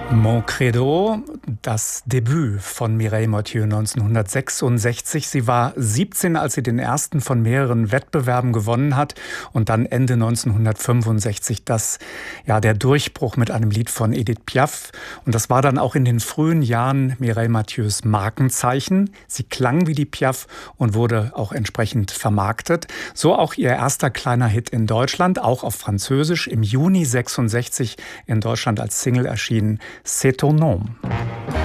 Mon Credo, das Debüt von Mireille Mathieu 1966. Sie war 17, als sie den ersten von mehreren Wettbewerben gewonnen hat. Und dann Ende 1965 der Durchbruch mit einem Lied von Edith Piaf. Und das war dann auch in den frühen Jahren Mireille Mathieus Markenzeichen. Sie klang wie die Piaf und wurde auch entsprechend vermarktet. So auch ihr erster kleiner Hit in Deutschland, auch auf Französisch, im Juni 66 in Deutschland als Single erschienen. C'est ton nom.